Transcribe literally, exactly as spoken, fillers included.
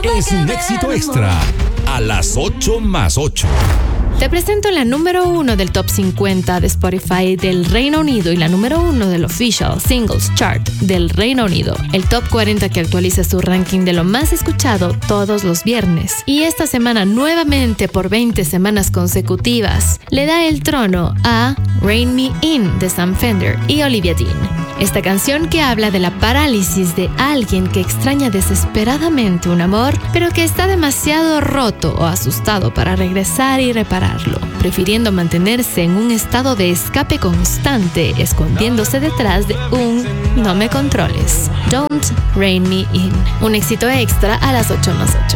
es un éxito extra a las ocho más ocho. Te presento la número uno del Top cincuenta de Spotify del Reino Unido y la número uno del Official Singles Chart del Reino Unido. El Top cuarenta que actualiza su ranking de lo más escuchado todos los viernes. Y esta semana nuevamente por veinte semanas consecutivas le da el trono a Rein Me In de Sam Fender y Olivia Dean. Esta canción que habla de la parálisis de alguien que extraña desesperadamente un amor, pero que está demasiado roto o asustado para regresar y repararlo, prefiriendo mantenerse en un estado de escape constante, escondiéndose detrás de un "no me controles". Don't Rein Me In. Un éxito extra a las ocho más ocho.